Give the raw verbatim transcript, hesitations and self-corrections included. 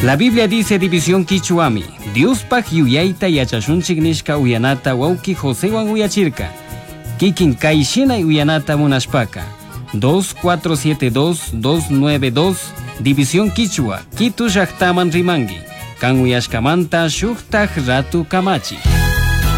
La Biblia dice división Quichuami, Diospaj yuyaita yachashunchik nishka uyanata wauki Josewan uyachirka. Kikin kaishina uyanata munashpaka. dos cuatro siete dos dos nueve dos División Quichua, Quito llaqtaman rimangi. Kan uyashkamanta shuktaj ratu kamachi.